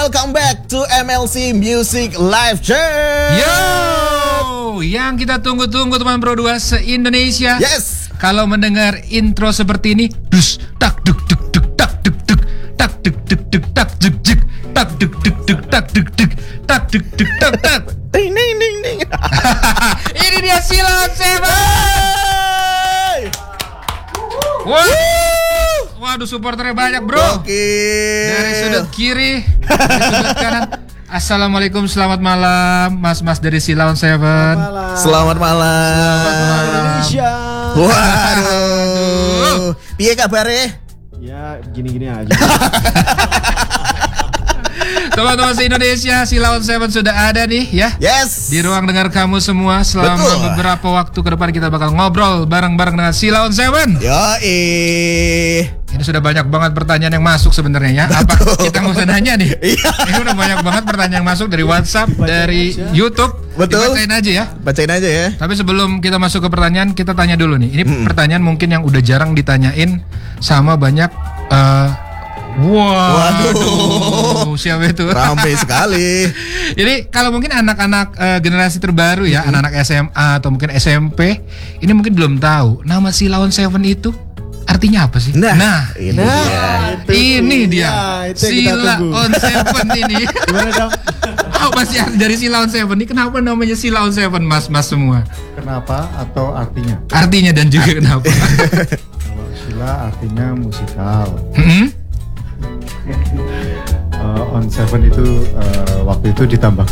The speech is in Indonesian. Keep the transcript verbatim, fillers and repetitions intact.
welcome back to M L C Music Live Jam. Yo, yang kita tunggu-tunggu teman Pro dua se-Indonesia. Yes. Kalau mendengar intro seperti ini, dus tak duk duk duk tak duk duk tak duk duk duk tak duk duk tak duk duk duk tak duk duk tak duk duk tak tak. Ding ding ding ding. Ini dia Silon Seven. Wah. Waduh, supporternya banyak, bro. Oke. Dari sudut kiri, dari sudut kanan. Assalamualaikum, selamat malam, mas-mas dari Silon Seven. Selamat malam. Selamat malam. Indonesia. Waduh. Piye kabare? Ya gini-gini aja. Teman-teman se-Indonesia, Silon Seven sudah ada nih ya. Yes. Di ruang dengar kamu semua. Selama Betul. beberapa waktu ke depan kita bakal ngobrol bareng-bareng dengan Silon Seven. Yoi. Ini sudah banyak banget pertanyaan yang masuk sebenarnya ya. Apa kita nggak usah nanya nih? Iya. Ini udah banyak banget pertanyaan yang masuk dari WhatsApp, Bacain dari aja. YouTube. Betul. Dibacain aja ya. Bacain aja ya. Tapi sebelum kita masuk ke pertanyaan, kita tanya dulu nih. Ini Mm-mm. pertanyaan mungkin yang udah jarang ditanyain sama banyak. Uh, Waduh, Waduh. siapa itu? Ramai sekali. Jadi kalau mungkin anak-anak uh, generasi terbaru ya, anak-anak S M A atau mungkin S M P, ini mungkin belum tahu nama Silon Seven itu artinya apa sih? Nah, ini nah, dia. Itu ini dia, Ya, itu yang kita tunggu. Silon Seven ini. Gimana dong? Apa sih arti dari Silon Seven ini? Kenapa namanya Silon Seven, mas-mas semua? Kenapa atau artinya? Artinya dan juga kenapa? Kalau Sila artinya musikal. Hmm? Uh, on Seven itu uh, waktu itu ditambah